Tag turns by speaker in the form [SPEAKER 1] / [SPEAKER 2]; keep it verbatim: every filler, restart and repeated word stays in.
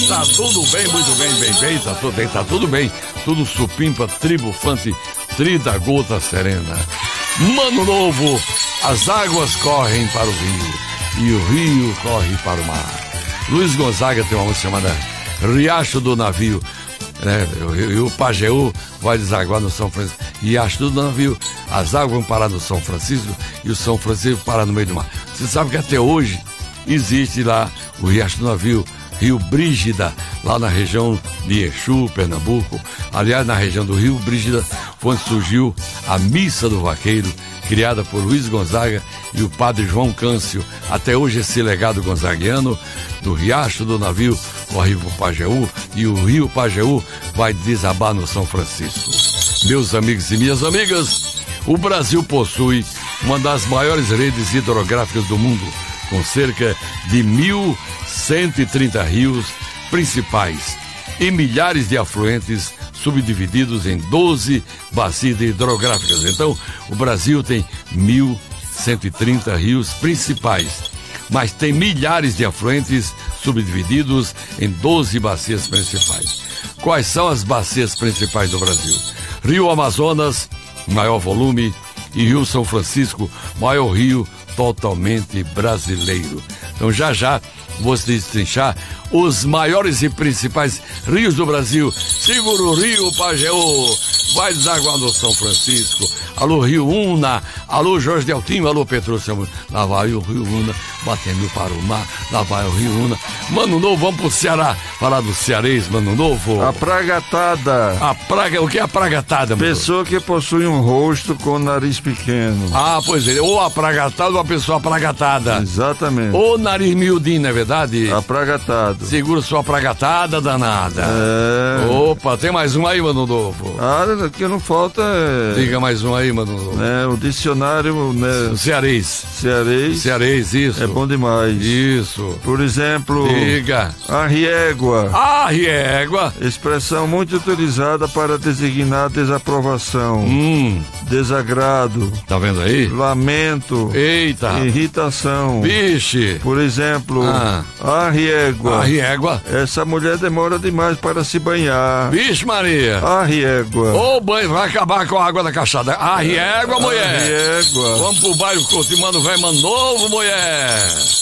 [SPEAKER 1] Tá tudo bem, muito bem, bem, bem, tá tudo bem, tá tudo bem. Tudo supimpa, tribufante, trida gota serena. Mano Novo, as águas correm para o rio e o rio corre para o mar. Luiz Gonzaga tem uma música chamada Riacho do Navio, né? E o Pajeú vai desaguar no São Francisco. Riacho do Navio, as águas vão parar no São Francisco e o São Francisco parar no meio do mar. Você sabe que até hoje existe lá o Riacho do Navio, Rio Brígida, lá na região de Exu, Pernambuco. Aliás, na região do Rio Brígida foi onde surgiu a Missa do Vaqueiro, criada por Luiz Gonzaga e o padre João Câncio. Até hoje esse legado gonzaguiano do Riacho do Navio corre para o Pajeú e o rio Pajeú vai desabar no São Francisco. Meus amigos e minhas amigas, o Brasil possui uma das maiores redes hidrográficas do mundo, com cerca de mil cento e trinta rios principais e milhares de afluentes subdivididos em doze bacias hidrográficas. Então, o Brasil tem mil cento e trinta rios principais, mas tem milhares de afluentes subdivididos em doze bacias principais. Quais são as bacias principais do Brasil? Rio Amazonas, maior volume, e Rio São Francisco, maior rio totalmente brasileiro. Então, já já vou destrinchar os maiores e principais rios do Brasil. Segura o Rio Pajeú, vai desaguar no São Francisco. Alô, Rio Una, alô, Jorge Deltinho, alô, Petrúcio. Lá vai o Rio Una, batendo para o mar, lá vai o Rio Una. Mano Novo, vamos pro Ceará, falar do cearês, Mano Novo.
[SPEAKER 2] A pragatada.
[SPEAKER 1] A praga, o que é a pragatada, mano?
[SPEAKER 2] Pessoa que possui um rosto com nariz pequeno.
[SPEAKER 1] Ah, pois é, ou a pragatada ou a pessoa apragatada.
[SPEAKER 2] Exatamente.
[SPEAKER 1] Ou nariz miudinho, não é verdade?
[SPEAKER 2] Apragatado.
[SPEAKER 1] Segura sua pragatada danada.
[SPEAKER 2] É.
[SPEAKER 1] Opa, tem mais um aí, Mano Novo.
[SPEAKER 2] Ah, o que não falta é...
[SPEAKER 1] Diga mais um aí, Mano Novo.
[SPEAKER 2] É, o dicionário, né?
[SPEAKER 1] O cearês.
[SPEAKER 2] Cearês.
[SPEAKER 1] Cearês, isso.
[SPEAKER 2] É bom demais.
[SPEAKER 1] Isso.
[SPEAKER 2] Por exemplo...
[SPEAKER 1] Diga.
[SPEAKER 2] Arriégua.
[SPEAKER 1] Arriégua.
[SPEAKER 2] Expressão muito utilizada para designar desaprovação.
[SPEAKER 1] Hum.
[SPEAKER 2] Desagrado.
[SPEAKER 1] Tá vendo aí?
[SPEAKER 2] Lamento.
[SPEAKER 1] Eita.
[SPEAKER 2] Irritação.
[SPEAKER 1] Vixe.
[SPEAKER 2] Por exemplo...
[SPEAKER 1] Ah.
[SPEAKER 2] Arriégua.
[SPEAKER 1] Arriégua.
[SPEAKER 2] Essa mulher demora demais para se banhar.
[SPEAKER 1] Vixe, Maria.
[SPEAKER 2] Arriégua.
[SPEAKER 1] Ô, banho, vai acabar com a água da caixada. Arriégua, mulher.
[SPEAKER 2] Arriégua.
[SPEAKER 1] Vamos pro bairro Couto e manda o velho Mano Novo, mulher.